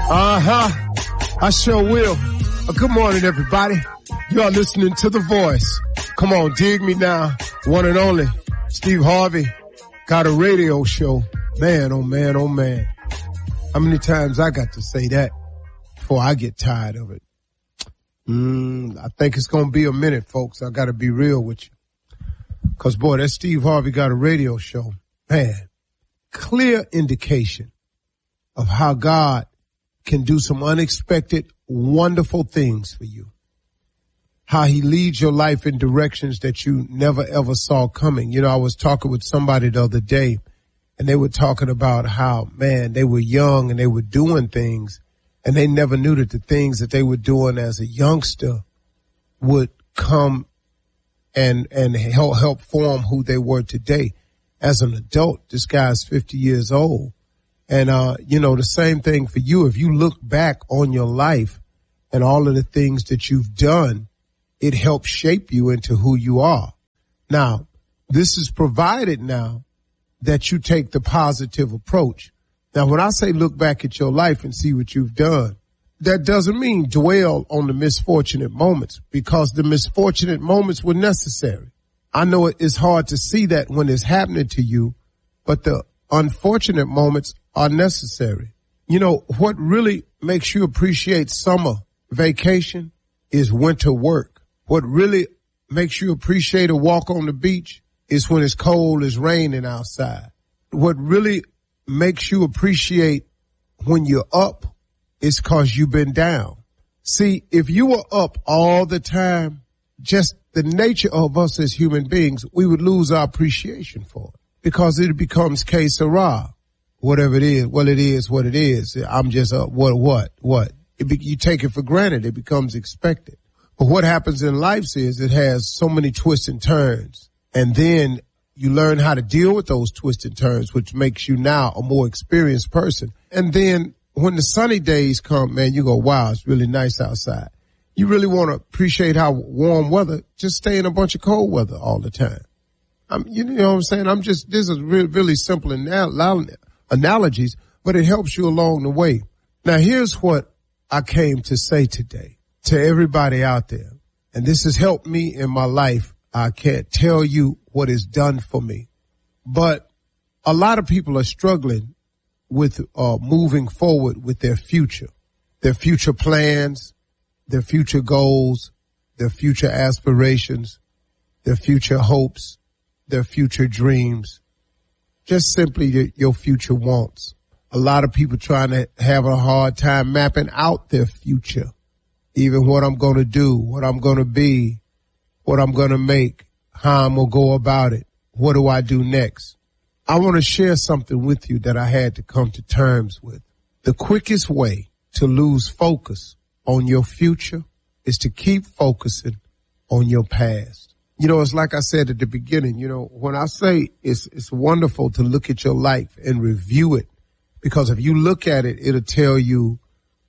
I sure will. Good morning, everybody. You are listening to The Voice. Come on, dig me now. One and only, Steve Harvey, got a radio show. Man, oh man, oh man. How many times I got to say that before I get tired of it? I think it's going to be a minute, folks. I got to be real with you. Because, boy, that Steve Harvey got a radio show. Man, clear indication of how God can do some unexpected, wonderful things for you. How he leads your life in directions that you never, ever saw coming. You know, I was talking with somebody the other day, and they were talking about how, man, they were young and they were doing things, and they never knew that the things that they were doing as a youngster would come and help form who they were today. As an adult, this guy's 50 years old. And, you know, the same thing for you. If you look back on your life and all of the things that you've done, it helps shape you into who you are. Now, this is provided now that you take the positive approach. Now, when I say look back at your life and see what you've done, that doesn't mean dwell on the misfortunate moments, because the misfortunate moments were necessary. I know it's hard to see that when it's happening to you, but the unfortunate moments are necessary. You know, what really makes you appreciate summer vacation is winter work. What really makes you appreciate a walk on the beach is when it's cold, it's raining outside. What really makes you appreciate when you're up is because you've been down. See, if you were up all the time, just the nature of us as human beings, we would lose our appreciation for it, because it becomes que sera. Whatever it is, well, it is what it is. I'm just what? You take it for granted. It becomes expected. But what happens in life is it has so many twists and turns. And then you learn how to deal with those twists and turns, which makes you now a more experienced person. And then when the sunny days come, man, you go, wow, it's really nice outside. You really want to appreciate how warm weather, just stay in a bunch of cold weather all the time. You know what I'm saying? This is really simple analogies, but it helps you along the way. Now, here's what I came to say today to everybody out there, and this has helped me in my life. I can't tell you what it's done for me, but a lot of people are struggling with moving forward with their future plans, their future goals, their future aspirations, their future hopes, their future dreams, just simply your future wants. A lot of people trying to have a hard time mapping out their future, even what I'm going to do, what I'm going to be, what I'm going to make, how I'm going to go about it, what do I do next. I want to share something with you that I had to come to terms with. The quickest way to lose focus on your future is to keep focusing on your past. You know, it's like I said at the beginning, you know, when I say it's wonderful to look at your life and review it, because if you look at it, it'll tell you,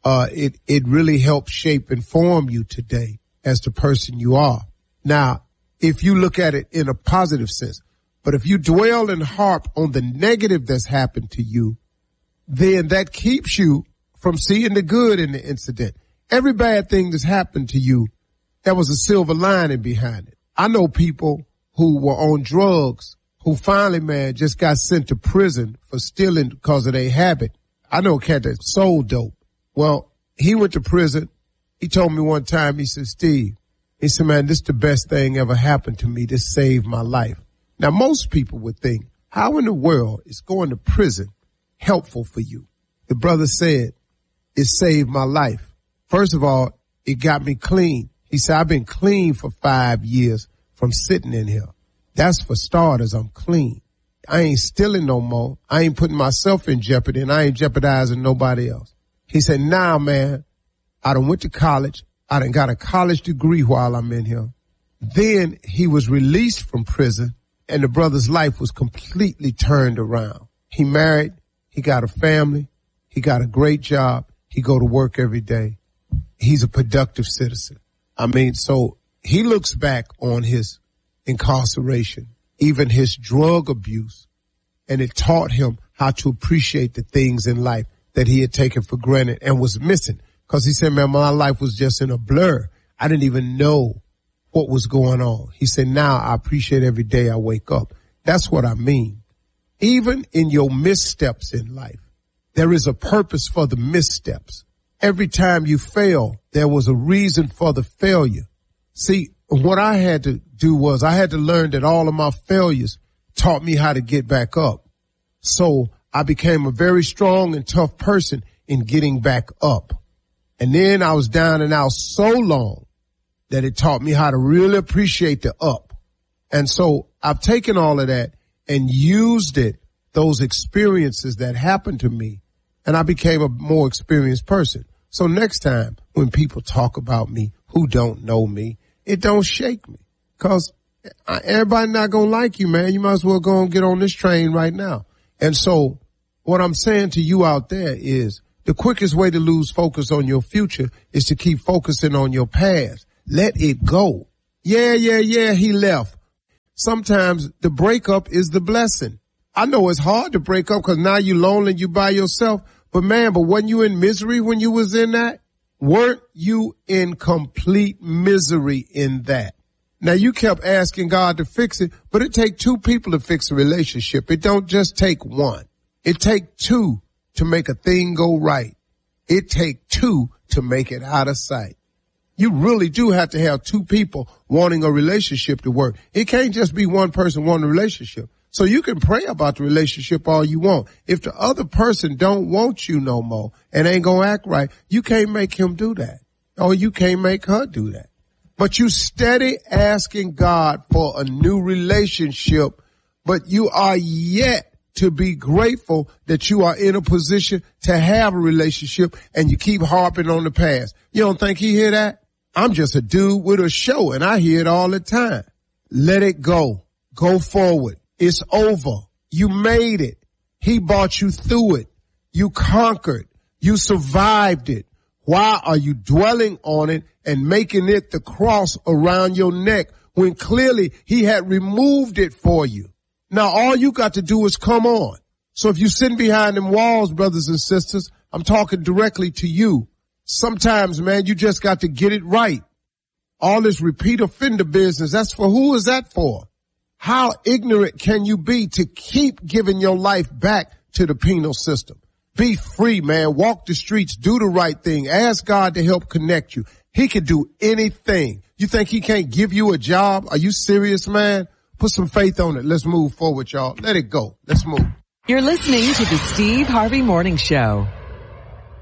it really helps shape and form you today as the person you are. Now, if you look at it in a positive sense, but if you dwell and harp on the negative that's happened to you, then that keeps you from seeing the good in the incident. Every bad thing that's happened to you, there was a silver lining behind it. I know people who were on drugs who finally, man, just got sent to prison for stealing because of their habit. I know a cat that sold dope. Well, he went to prison. He told me one time, he said, Steve, he said, man, this is the best thing ever happened to me. This saved my life. Now, most people would think, how in the world is going to prison helpful for you? The brother said, it saved my life. First of all, it got me clean. He said, I've been clean for 5 years from sitting in here. That's for starters. I'm clean. I ain't stealing no more. I ain't putting myself in jeopardy, and I ain't jeopardizing nobody else. He said, now, man, I done went to college. I done got a college degree while I'm in here. Then he was released from prison, and the brother's life was completely turned around. He married. He got a family. He got a great job. He go to work every day. He's a productive citizen. I mean, so he looks back on his incarceration, even his drug abuse, and it taught him how to appreciate the things in life that he had taken for granted and was missing. Because he said, man, my life was just in a blur. I didn't even know what was going on. He said, now I appreciate every day I wake up. That's what I mean. Even in your missteps in life, there is a purpose for the missteps. Every time you fail, there was a reason for the failure. See, what I had to do was I had to learn that all of my failures taught me how to get back up. So I became a very strong and tough person in getting back up. And then I was down and out so long that it taught me how to really appreciate the up. And so I've taken all of that and used it, those experiences that happened to me, and I became a more experienced person. So next time when people talk about me who don't know me, it don't shake me. Because everybody not going to like you, man. You might as well go and get on this train right now. And so what I'm saying to you out there is the quickest way to lose focus on your future is to keep focusing on your past. Let it go. Yeah, he left. Sometimes the breakup is the blessing. I know it's hard to break up because now you're lonely and you by yourself. But man, wasn't you in misery when you was in that? Weren't you in complete misery in that? Now you kept asking God to fix it, but it take two people to fix a relationship. It don't just take one. It take two to make a thing go right. It take two to make it out of sight. You really do have to have two people wanting a relationship to work. It can't just be one person wanting a relationship. So you can pray about the relationship all you want. If the other person don't want you no more and ain't gonna act right, you can't make him do that. Or you can't make her do that. But you steady asking God for a new relationship, but you are yet to be grateful that you are in a position to have a relationship and you keep harping on the past. You don't think he hear that? I'm just a dude with a show and I hear it all the time. Let it go. Go forward. It's over. You made it. He brought you through it. You conquered. You survived it. Why are you dwelling on it and making it the cross around your neck when clearly he had removed it for you? Now all you got to do is come on. So if you're sitting behind them walls, brothers and sisters, I'm talking directly to you. Sometimes, man, you just got to get it right. All this repeat offender business, that's for who is that for? How ignorant can you be to keep giving your life back to the penal system? Be free, man. Walk the streets. Do the right thing. Ask God to help connect you. He can do anything. You think he can't give you a job? Are you serious, man? Put some faith on it. Let's move forward, y'all. Let it go. Let's move. You're listening to the Steve Harvey Morning Show.